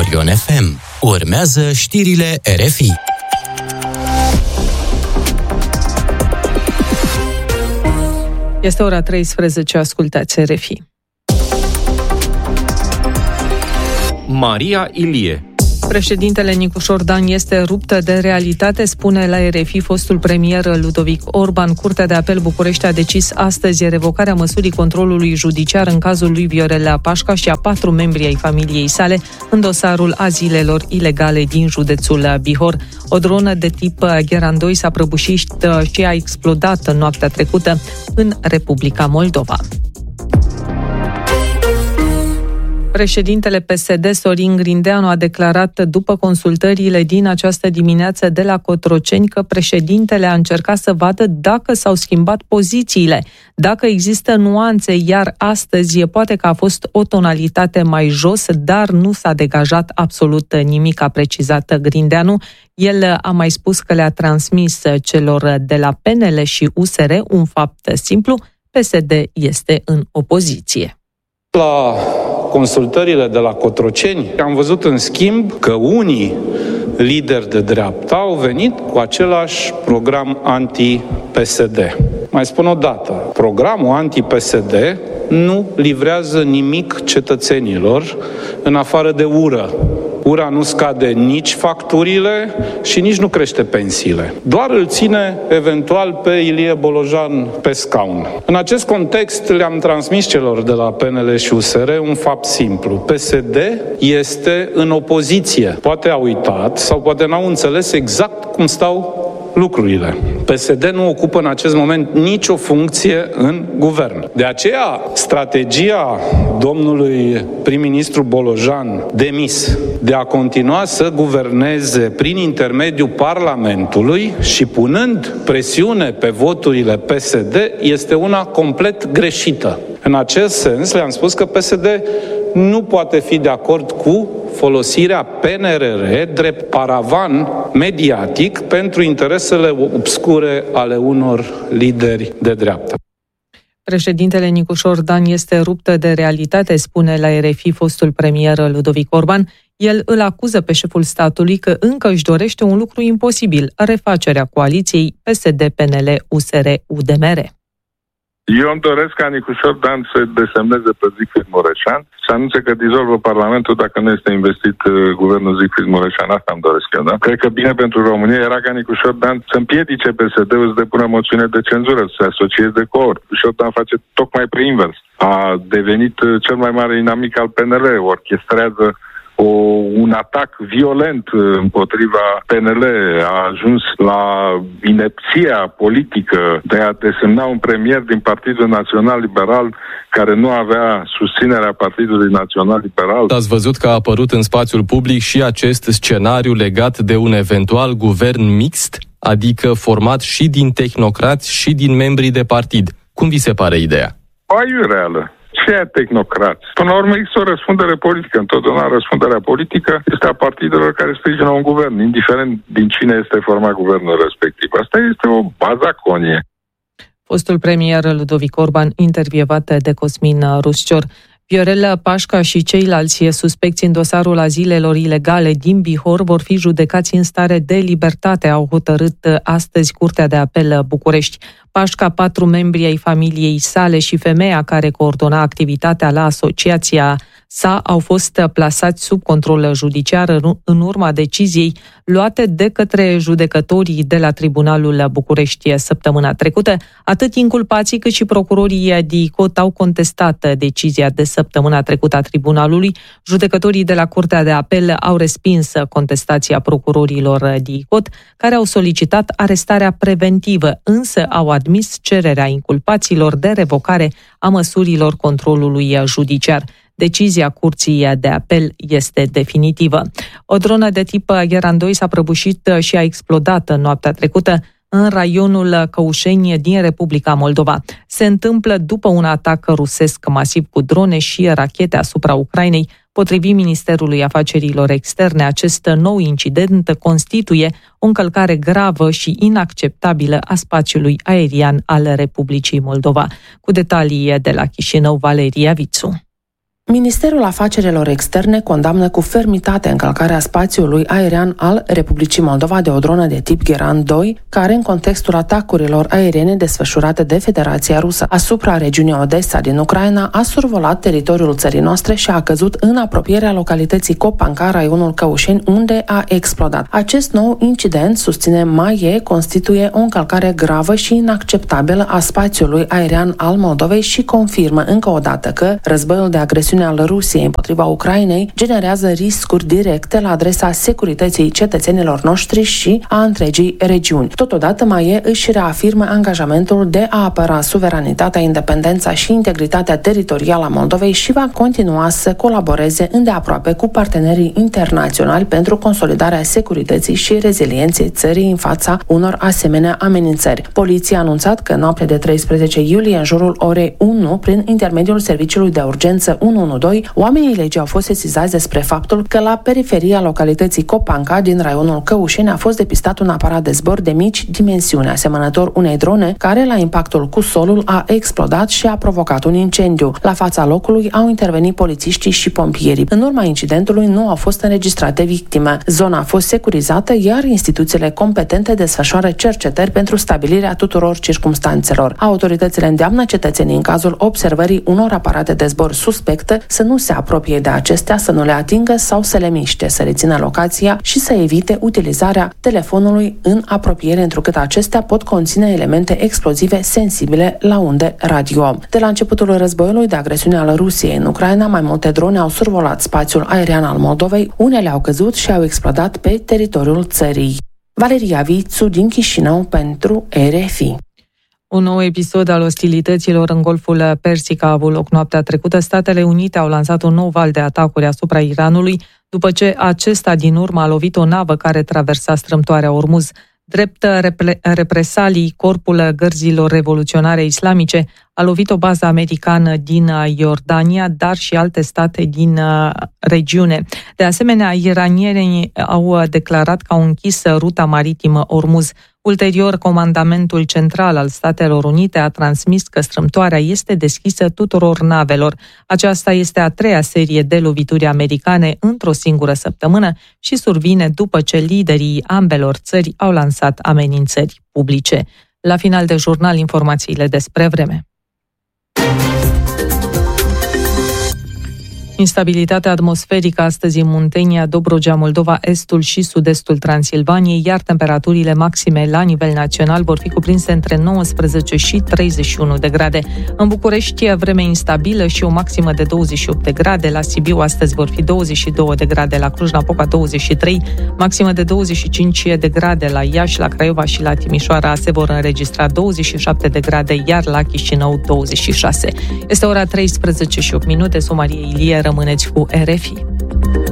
Orion FM. Urmează știrile RFI. Este ora 13, ascultați RFI. Maria Ilie. Președintele Nicușor Dan este ruptă de realitate, spune la RFI fostul premier Ludovic Orban. Curtea de apel București a decis astăzi revocarea măsurii controlului judiciar în cazul lui Viorel Pașca și a 4 membri ai familiei sale în dosarul azilelor ilegale din județul Bihor. O dronă de tip Gheran 2 s-a prăbușit și a explodat în noaptea trecută în Republica Moldova. Președintele PSD, Sorin Grindeanu, a declarat după consultările din această dimineață de la Cotroceni că președintele a încercat să vadă dacă s-au schimbat pozițiile, dacă există nuanțe, iar astăzi poate că a fost o tonalitate mai jos, dar nu s-a degajat absolut nimic, a precizat Grindeanu. El a mai spus că le-a transmis celor de la PNL și USR un fapt simplu: PSD este în opoziție. La consultările de la Cotroceni am văzut în schimb că unii lideri de dreapta au venit cu același program anti-PSD. Mai spun o dată, programul anti-PSD nu livrează nimic cetățenilor în afară de ură. Ura nu scade nici facturile și nici nu crește pensiile. Doar îl ține eventual pe Ilie Bolojan pe scaun. În acest context le-am transmis celor de la PNL și USR un fapt simplu. PSD este în opoziție. Poate a uitat sau poate n-au înțeles exact cum stau lucrurile. PSD nu ocupă în acest moment nicio funcție în guvern. De aceea, strategia domnului prim-ministru Bolojan demis de a continua să guverneze prin intermediul Parlamentului și punând presiune pe voturile PSD este una complet greșită. În acest sens, le-am spus că PSD nu poate fi de acord cu folosirea PNRR drept paravan mediatic pentru interesele obscure ale unor lideri de dreapta. Președintele Nicușor Dan este ruptă de realitate, spune la RFI fostul premier Ludovic Orban. El îl acuză pe șeful statului că încă își dorește un lucru imposibil: refacerea coaliției PSD-PNL-USR-UDMR. Eu îmi doresc ca Nicușor Dan să desemneze pe Siegfried Mureșan, să anunțe că dizolvă Parlamentul dacă nu este investit guvernul Siegfried Mureșan. Asta îmi doresc eu, da? Cred că bine pentru România era ca Nicușor Dan să împiedice PSD-ul să depună moțiune de cenzură, să se asocieze cu ori. Nicușor Dan face tocmai pe invers. A devenit cel mai mare inamic al PNL, orchestrează un atac violent împotriva PNL, a ajuns la inepția politică de a desemna un premier din Partidul Național Liberal care nu avea susținerea Partidului Național Liberal. Ați văzut că a apărut în spațiul public și acest scenariu legat de un eventual guvern mixt, adică format și din tehnocrați și din membrii de partid. Cum vi se pare ideea? Aiureală. Ce e tehnocrați? Până la urmă există o răspundere politică. Întotdeauna răspunderea politică este a partidelor care sprijină un guvern, indiferent din cine este format guvernul respectiv. Asta este o bazaconie. Fostul premier Ludovic Orban, intervievat de Cosmin Ruscior. Viorel Pașca și ceilalți suspecți în dosarul azilelor ilegale din Bihor vor fi judecați în stare de libertate, au hotărât astăzi Curtea de Apel București. Pașca, 4 membri ai familiei sale și femeia care coordona activitatea la asociația sa au fost plasați sub control judiciar în urma deciziei luate de către judecătorii de la Tribunalul București săptămâna trecută. Atât inculpații cât și procurorii DICOT au contestat decizia de săptămâna trecută a tribunalului. Judecătorii de la Curtea de Apel au respins contestația procurorilor DICOT, care au solicitat arestarea preventivă, însă au admis cererea inculpaților de revocare a măsurilor controlului judiciar. Decizia Curții de Apel este definitivă. O dronă de tip Gheran 2 s-a prăbușit și a explodat în noaptea trecută în raionul Căușeni din Republica Moldova. Se întâmplă după un atac rusesc masiv cu drone și rachete asupra Ucrainei. Potrivit Ministerului Afacerilor Externe, acest nou incident constituie o încălcare gravă și inacceptabilă a spațiului aerian al Republicii Moldova. Cu detalii de la Chișinău, Valeria Vițu. Ministerul Afacerilor Externe condamnă cu fermitate încălcarea spațiului aerian al Republicii Moldova de o dronă de tip Geran 2, care în contextul atacurilor aeriene desfășurate de Federația Rusă asupra regiunii Odessa din Ucraina a survolat teritoriul țării noastre și a căzut în apropierea localității Copanca, raionul Căușeni, unde a explodat. Acest nou incident, susține MAIE, constituie o încălcare gravă și inacceptabilă a spațiului aerian al Moldovei și confirmă încă o dată că războiul de agresiune al Rusiei împotriva Ucrainei generează riscuri directe la adresa securității cetățenilor noștri și a întregii regiuni. Totodată, MAIE își reafirmă angajamentul de a apăra suveranitatea, independența și integritatea teritorială a Moldovei și va continua să colaboreze îndeaproape cu partenerii internaționali pentru consolidarea securității și rezilienței țării în fața unor asemenea amenințări. Poliția a anunțat că noaptea de 13 iulie, în jurul orei 1, prin intermediul serviciului de urgență 112, oamenii legii au fost sesizați despre faptul că la periferia localității Copanca din raionul Căușeni a fost depistat un aparat de zbor de mici dimensiuni, asemănător unei drone, care la impactul cu solul a explodat și a provocat un incendiu. La fața locului au intervenit polițiștii și pompierii. În urma incidentului nu au fost înregistrate victime. Zona a fost securizată, iar instituțiile competente desfășoară cercetări pentru stabilirea tuturor circumstanțelor. Autoritățile îndeamnă cetățenii, în cazul observării unor aparate de zbor suspecte, să nu se apropie de acestea, să nu le atingă sau să le miște, să rețină locația și să evite utilizarea telefonului în apropiere, întrucât acestea pot conține elemente explozive sensibile la unde radio. De la începutul războiului de agresiune al Rusiei în Ucraina, mai multe drone au survolat spațiul aerian al Moldovei, unele au căzut și au explodat pe teritoriul țării. Valeria Vițu din Chișinău pentru RFI. Un nou episod al ostilităților în Golful Persic a avut loc noaptea trecută. Statele Unite au lansat un nou val de atacuri asupra Iranului, după ce acesta din urmă a lovit o navă care traversa strâmtoarea Ormuz. Drept represalii, Corpul Gărzilor Revoluționare Islamice a lovit o bază americană din Iordania, dar și alte state din regiune. De asemenea, iranienii au declarat că au închis ruta maritimă Ormuz. Ulterior, Comandamentul Central al Statelor Unite a transmis că strâmtoarea este deschisă tuturor navelor. Aceasta este a treia serie de lovituri americane într-o singură săptămână și survine după ce liderii ambelor țări au lansat amenințări publice. La final de jurnal, informațiile despre vreme. Instabilitatea atmosferică astăzi în Muntenia, Dobrogea, Moldova, estul și sud-estul Transilvaniei, iar temperaturile maxime la nivel național vor fi cuprinse între 19 și 31 de grade. În București, vreme instabilă și o maximă de 28 de grade. La Sibiu astăzi vor fi 22 de grade, la Cluj-Napoca 23, maximă de 25 de grade. La Iași, la Craiova și la Timișoara se vor înregistra 27 de grade, iar la Chișinău 26. Este ora 13 și 8 minute. Somarie Ilie, rămâneți cu RFI.